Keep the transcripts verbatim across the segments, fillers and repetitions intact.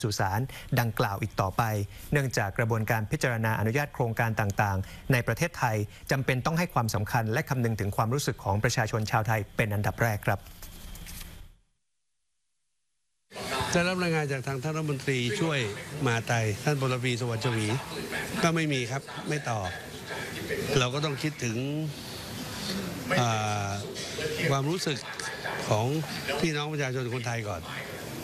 สู่ศาลดังกล่าวอีกต่อไปเนื่องจากกระบวนการพิจารณาอนุญาตโครงการต่างๆในประเทศไทยจำเป็นต้องให้ความสำคัญและคำนึงถึงความรู้สึกของประชาชนชาวไทยเป็นอันดับแรกครับจะรับรายงานจากทางท่านรัฐมนตรีช่วยมหาดไทยท่านพลตรีสวัสดิ์ชวีก็ไม่มีครับไม่ตอบเราก็ต้องคิดถึงความรู้สึกของพี่น้องประชาชนคนไทยก่อน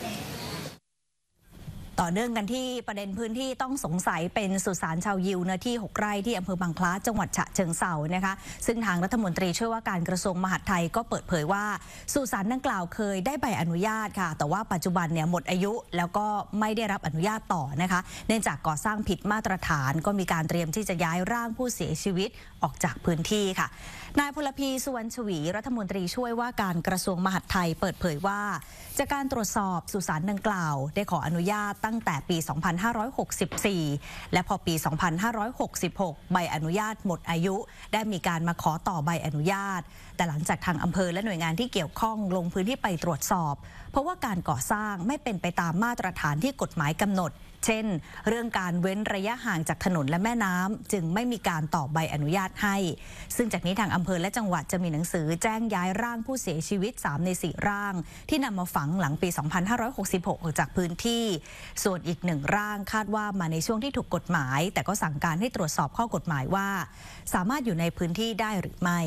ต่อเนื่องกันที่ประเด็นพื้นที่ต้องสงสัยเป็นสุสานชาวยิวเนื้อที่หกไร่ที่อำเภอบางคล้าจังหวัดฉะเชิงเทรานะคะซึ่งทางรัฐมนตรีช่วยว่าการกระทรวงมหาดไทยก็เปิดเผยว่าสุสานดังกล่าวเคยได้ใบอนุญาตค่ะแต่ว่าปัจจุบันเนี่ยหมดอายุแล้วก็ไม่ได้รับอนุญาตต่อนะคะเนื่องจากก่อสร้างผิดมาตรฐานก็มีการเตรียมที่จะย้ายร่างผู้เสียชีวิตออกจากพื้นที่ค่ะนายพลพีสุวรรณชวีรัฐมนตรีช่วยว่าการกระทรวงมหาดไทยเปิดเผยว่าจากการตรวจสอบสุสานดังกล่าวได้ขออนุญาตตั้งแต่ปี สองพันห้าร้อยหกสิบสี่ และพอปี สองพันห้าร้อยหกสิบหก ใบอนุญาตหมดอายุได้มีการมาขอต่อใบอนุญาตแต่หลังจากทางอำเภอและหน่วยงานที่เกี่ยวข้องลงพื้นที่ไปตรวจสอบเพราะว่าการก่อสร้างไม่เป็นไปตามมาตรฐานที่กฎหมายกำหนดเช่นเรื่องการเว้นระยะห่างจากถนนและแม่น้ำจึงไม่มีการต่อใบอนุญาตให้ซึ่งจากนี้ทางอำเภอและจังหวัดจะมีหนังสือแจ้งย้ายร่างผู้เสียชีวิตสามในสี่ร่างที่นำมาฝังหลังปี สองพันห้าร้อยหกสิบหก ออกจากพื้นที่ส่วนอีกหนึ่งร่างคาดว่ามาในช่วงที่ถูกกฎหมายแต่ก็สั่งการให้ตรวจสอบข้อกฎหมายว่าสามารถอยู่ในพื้นที่ได้หรือไม่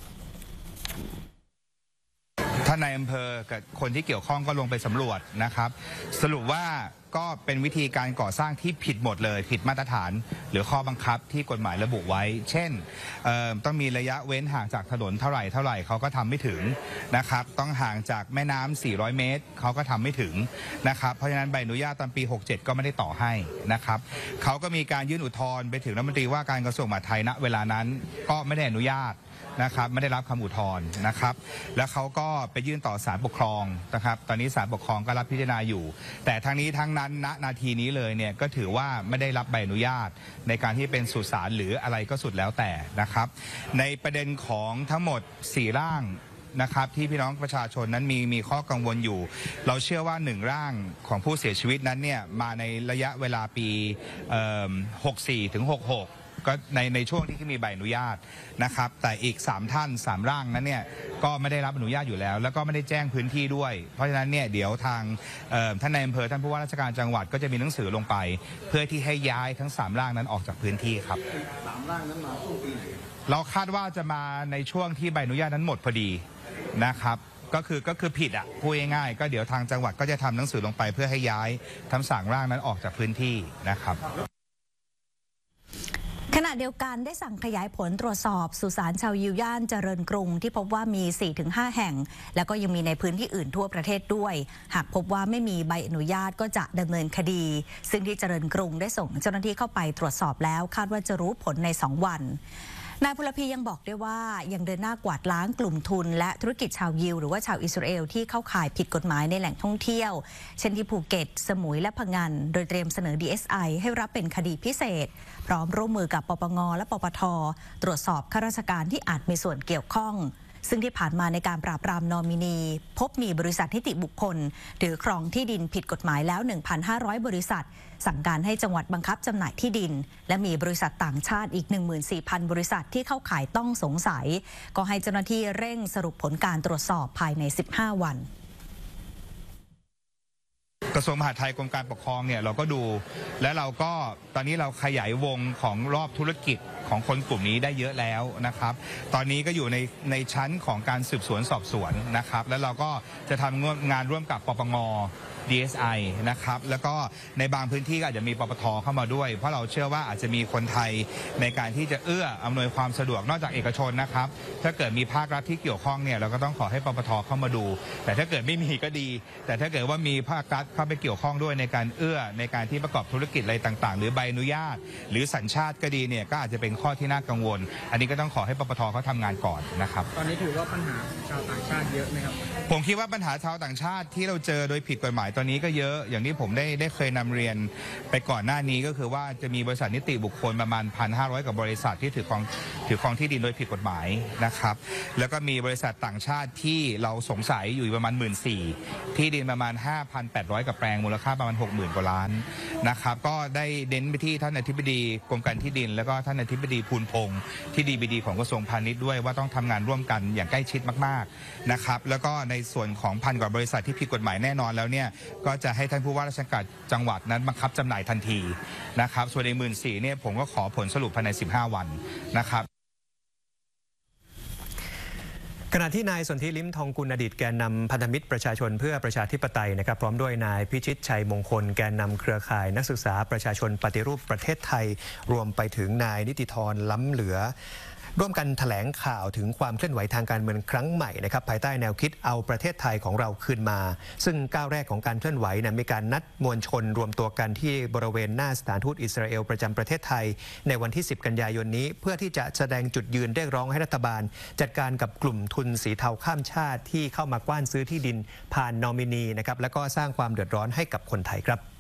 ท่านนายอำเภอกับคนที่เกี่ยวข้องก็ลงไปสำรวจนะครับสรุปว่าก็เป็นวิธีการก่อสร้างที่ผิดหมดเลยผิดมาตรฐานหรือข้อบังคับที่กฎหมายระบุไว้เช่นต้องมีระยะเว้นห่างจากถนนเท่าไหร่เท่าไหร่เขาก็ทำไม่ถึงนะครับต้องห่างจากแม่น้ำสี่ร้อยเมตรเขาก็ทำไม่ถึงนะครับเพราะฉะนั้นใบอนุญาตตอนปีหกเจ็ดก็ไม่ได้ต่อให้นะครับเขาก็มีการยื่นอุทธรณ์ไปถึงรัฐมนตรีว่าการกระทรวงมหาดไทยณเวลานั้นก็ไม่ได้อนุญาตนะครับไม่ได้รับคำอุทธรณ์นะครับแล้วเขาก็ไปยื่นต่อศาลปกครองนะครับตอนนี้ศาลปกครองก็รับพิจารณาอยู่แต่ทั้งนี้ทั้งนั้นณนาทีนี้เลยเนี่ยก็ถือว่าไม่ได้รับใบอนุญาตในการที่เป็นสุสานหรืออะไรก็สุดแล้วแต่นะครับในประเด็นของทั้งหมดสี่ร่างนะครับที่พี่น้องประชาชนนั้นมีมีข้อกังวลอยู่เราเชื่อว่าหนึ่งร่างของผู้เสียชีวิตนั้นเนี่ยมาในระยะเวลาปีหกสี่ถึงหกหกก็ในในช่วงที่มีใบอนุญาตนะครับแต่อีกสามท่านสามร่างนั้นเนี่ยก็ไม่ได้รับอนุญาตอยู่แล้วแล้วก็ไม่ได้แจ้งพื้นที่ด้วยเพราะฉะนั้นเนี่ยเดี๋ยวทางท่านนายอำเภอท่านผู้ว่าราชการจังหวัดก็จะมีหนังสือลงไปเพื่อที่ให้ย้ายทั้งสามร่างนั้นออกจากพื้นที่ครับสามร่างนั้นมาช่วงปีไหนเราคาดว่าจะมาในช่วงที่ใบอนุญาตนั้นหมดพอดีนะครับก็คือก็คือผิดอ่ะพูดง่ายๆก็เดี๋ยวทางจังหวัดก็จะทำหนังสือลงไปเพื่อให้ย้ายทั้งสามร่างนั้นออกจากพื้นที่นะครับขณะเดียวกันได้สั่งขยายผลตรวจสอบสุสานชาวยิวย่านเจริญกรุงที่พบว่ามี สี่ถึงห้า แห่งแล้วก็ยังมีในพื้นที่อื่นทั่วประเทศด้วยหากพบว่าไม่มีใบอนุญาตก็จะดำเนินคดีซึ่งที่เจริญกรุงได้ส่งเจ้าหน้าที่เข้าไปตรวจสอบแล้วคาดว่าจะรู้ผลในสองวันนายพลพียังบอกด้วยว่ายังเดินหน้ากวาดล้างกลุ่มทุนและธุรกิจชาวยิวหรือว่าชาวอิสราเอลที่เข้าข่ายผิดกฎหมายในแหล่งท่องเที่ยวเช่นที่ภูเก็ตสมุยและพะงันโดยเตรียมเสนอ ดี เอส ไอ ให้รับเป็นคดีพิเศษพร้อมร่วมมือกับปปงและปปทตรวจสอบข้าราชการที่อาจมีส่วนเกี่ยวข้องซึ่งที่ผ่านมาในการปราบปรามนอมินีพบมีบริษัทนิติบุคคลถือครองที่ดินผิดกฎหมายแล้ว หนึ่งพันห้าร้อย บริษัทสั่งการให้จังหวัดบังคับจำหน่ายที่ดินและมีบริษัทต่างชาติอีก หนึ่งหมื่นสี่พัน บริษัทที่เข้าข่ายต้องสงสัยก็ให้เจ้าหน้าที่เร่งสรุปผลการตรวจสอบภายในสิบห้าวันกระทรวงมหาดไทยกรมการปกครองเนี่ยเราก็ดูและเราก็ตอนนี้เราขยายวงของรอบธุรกิจของคนกลุ่มนี้ได้เยอะแล้วนะครับตอนนี้ก็อยู่ในในชั้นของการสืบสวนสอบสวนนะครับแล้วเราก็จะทำงานร่วมกับปปง ดี เอส ไอ นะครับแล้วก็ในบางพื้นที่ก็อาจจะมีปปทเข้ามาด้วยเพราะเราเชื่อว่าอาจจะมีคนไทยในการที่จะเอื้ออำนวยความสะดวกนอกจากเอกชนนะครับถ้าเกิดมีภาครัฐที่เกี่ยวข้องเนี่ยเราก็ต้องขอให้ปปทเข้ามาดูแต่ถ้าเกิดไม่มีก็ดีแต่ถ้าเกิดว่ามีภาครัฐเข้าไปเกี่ยวข้องด้วยในการเอื้อในการที่ประกอบธุรกิจอะไรต่างๆหรือใบอนุญาตหรือสัญชาติก็ดีเนี่ยก็อาจจะเป็นข้อที่น่ากังวลอันนี้ก็ต้องขอให้ปปทเขาทำงานก่อนนะครับตอนนี้ถือว่าปัญหาชาวต่างชาติเยอะไหมครับผมคิดว่าปัญหาชาวต่างชาติที่เราเจอโดยผิดกฎหมายตอนนี้ก็เยอะอย่างที่ผมได้ได้เคยนำเรียนไปก่อนหน้านี้ก็คือว่าจะมีบริษัทนิติบุคคลประมาณ หนึ่งพันห้าร้อย กับบริษัทที่ถือครองถือครองที่ดินโดยผิดกฎหมายนะครับแล้วก็มีบริษัทต่างชาติที่เราสงสัยอยู่ประมาณ หนึ่งหมื่นสี่พัน ที่ดินประมาณ ห้าพันแปดร้อย กับแปลงมูลค่าประมาณ หกหมื่น กว่าล้านนะครับก็ได้เน้นไปที่ท่านอธิบดีกรมการที่ดินแล้วก็ท่านอธิบดีภูลพงษ์ที่ดีบีดีของกระทรวงพาณิชย์ด้วยว่าต้องทำงานร่วมกันอย่างใกล้ชิดมากๆนะครับแล้วก็ในส่วนของพันกว่าบริษัทที่ผิดกฎหมายแน่นอนแล้วเนี่ยก็จะให้ท่านผู้ว่าราชการจังหวัดนั้นบังคับจำหน่ายทันทีนะครับส่วนใน หนึ่งหมื่นสี่พัน เนี่ยผมก็ขอผลสรุปภายในสิบห้าวันนะครับขณะที่นายสนธิลิ้มทองกุลอดีตแกนนำพันธมิตรประชาชนเพื่อประชาธิปไตยนะครับพร้อมด้วยนายพิชิตชัยมงคลแกนนำเครือข่ายนักศึกษาประชาชนปฏิรูปประเทศไทยรวมไปถึงนายนิติธรล้ำเหลือร่วมกันแถลงข่าวถึงความเคลื่อนไหวทางการเมืองครั้งใหม่นะครับภายใต้แนวคิดเอาประเทศไทยของเราคืนมาซึ่งก้าวแรกของการเคลื่อนไหวนะมีการนัดมวลชนรวมตัวกันที่บริเวณหน้าสถานทูตอิสราเอลประจำประเทศไทยในวันที่สิบกันยายนนี้เพื่อที่จะแสดงจุดยืนเรียกร้องให้รัฐบาลจัดการกับกลุ่มทุนสีเทาข้ามชาติที่เข้ามากว้านซื้อที่ดินผ่านนอมินีนะครับแล้วก็สร้างความเดือดร้อนให้กับคนไทยครับ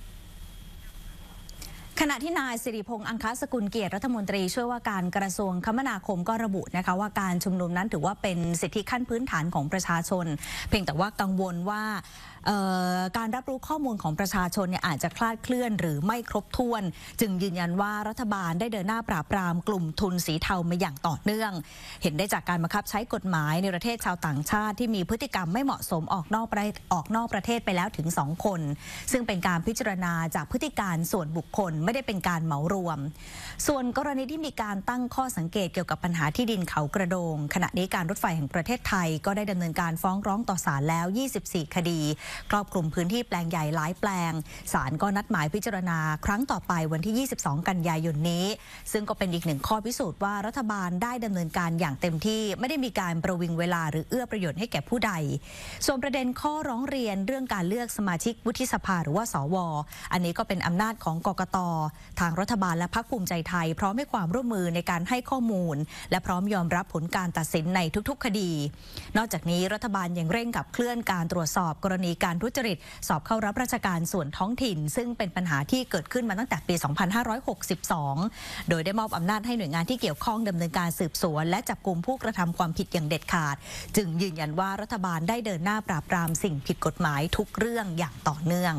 ขณะที่นายสิริพงษ์อังคสกุลเกียรติรัฐมนตรีช่วยว่าการกระทรวงคมนาคมก็ระบุนะคะว่าการชุมนุมนั้นถือว่าเป็นสิทธิขั้นพื้นฐานของประชาชนเพียงแต่ว่ากังวลว่าการรับรู้ข้อมูลของประชาชนเนี่ยอาจจะคลาดเคลื่อนหรือไม่ครบถ้วนจึงยืนยันว่ารัฐบาลได้เดินหน้าปราบปรามกลุ่มทุนสีเทามาอย่างต่อเนื่องเห็นได้จากการบังคับใช้กฎหมายในประเทศชาวต่างชาติที่มีพฤติกรรมไม่เหมาะสมออกนอกประออกนอกประเทศไปแล้วถึงสองคนซึ่งเป็นการพิจารณาจากพฤติการส่วนบุคคลไม่ได้เป็นการเหมารวมส่วนกรณีที่มีการตั้งข้อสังเกตเกี่ยวกับปัญหาที่ดินเขากระโดงขณะนี้การรถไฟแห่งประเทศไทยก็ได้ดำเนินการฟ้องร้องต่อศาลแล้วยี่สิบสี่คดีครอบคลุมพื้นที่แปลงใหญ่หลายแปลงศาลก็นัดหมายพิจารณาครั้งต่อไปวันที่ยี่สิบสองกันยายนนี้ซึ่งก็เป็นอีกหนึ่งข้อพิสูจน์ว่ารัฐบาลได้ดำเนินการอย่างเต็มที่ไม่ได้มีการประวิงเวลาหรือเอื้อประโยชน์ให้แก่ผู้ใดส่วนประเด็นข้อร้องเรียนเรื่องการเลือกสมาชิกวุฒิสภาหรือว่าสวอันนี้ก็เป็นอำนาจของกกต.ทางรัฐบาลและพรรคภูมิใจไทยพร้อมให้ความร่วมมือในการให้ข้อมูลและพร้อมยอมรับผลการตัดสินในทุกๆคดีนอกจากนี้รัฐบาลยังเร่งขับเคลื่อนการตรวจสอบกรณีการทุจริตสอบเข้ารับราชการส่วนท้องถิ่นซึ่งเป็นปัญหาที่เกิดขึ้นมาตั้งแต่ปี สองพันห้าร้อยหกสิบสอง โดยได้มอบอำนาจให้หน่วยงานที่เกี่ยวข้องดำเนินการสืบสวนและจับกุมผู้กระทำความผิดอย่างเด็ดขาดจึงยืนยันว่ารัฐบาลได้เดินหน้าปราบปรามสิ่งผิดกฎหมายทุกเรื่องอย่างต่อเนื่อง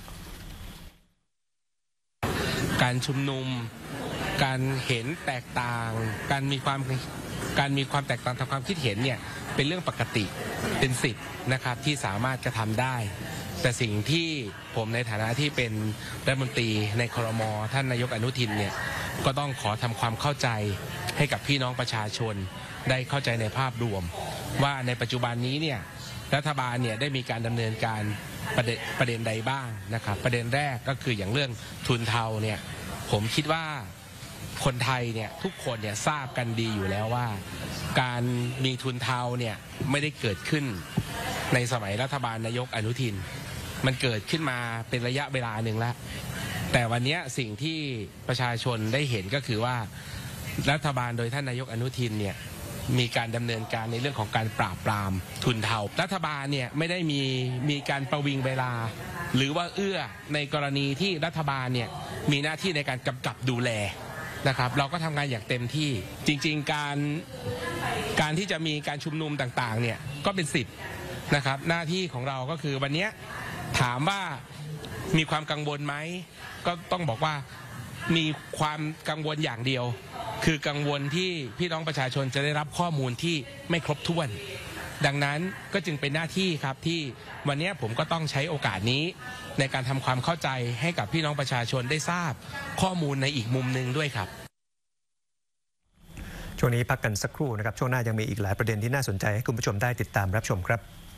การชุมนุมการเห็นแตกต่างการมีความการมีความแตกต่างทางความคิดเห็นเนี่ยเป็นเรื่องปกติเป็นสิทธิ์นะครับที่สามารถกระทำได้แต่สิ่งที่ผมในฐานะที่เป็นรัฐมนตรีในครม.ท่านนายกอนุทินเนี่ยก็ต้องขอทำความเข้าใจให้กับพี่น้องประชาชนได้เข้าใจในภาพรวมว่าในปัจจุบันนี้เนี่ยรัฐบาลเนี่ยได้มีการดำเนินการประเด็นประเด็นใดบ้างนะครับประเด็นแรกก็คืออย่างเรื่องทุนเทาเนี่ยผมคิดว่าคนไทยเนี่ยทุกคนเนี่ยทราบกันดีอยู่แล้วว่าการมีทุนเทาเนี่ยไม่ได้เกิดขึ้นในสมัยรัฐบาลนายกอนุทินมันเกิดขึ้นมาเป็นระยะเวลาหนึ่งแล้วแต่วันนี้สิ่งที่ประชาชนได้เห็นก็คือว่ารัฐบาลโดยท่านนายกอนุทินเนี่ยมีการดำเนินการในเรื่องของการปราบปรามทุนเทารัฐบาลเนี่ยไม่ได้มีมีการประวิงเวลาหรือว่าเอื้อในกรณีที่รัฐบาลเนี่ยมีหน้าที่ในการกำกับดูแลนะครับเราก็ทำงานอย่างเต็มที่จริงๆการการที่จะมีการชุมนุมต่างๆเนี่ยก็เป็นสิทธิ์นะครับหน้าที่ของเราก็คือวันนี้ถามว่ามีความกังวลไหมก็ต้องบอกว่ามีความกังวลอย่างเดียวคือกังวลที่พี่น้องประชาชนจะได้รับข้อมูลที่ไม่ครบถ้วนดังนั้นก็จึงเป็นหน้าที่ครับที่วันนี้ผมก็ต้องใช้โอกาสนี้ในการทำความเข้าใจให้กับพี่น้องประชาชนได้ทราบข้อมูลในอีกมุมหนึ่งด้วยครับช่วงนี้พักกันสักครู่นะครับช่วงหน้ายังมีอีกหลายประเด็นที่น่าสนใจให้คุณผู้ชมได้ติดตามรับชมครับ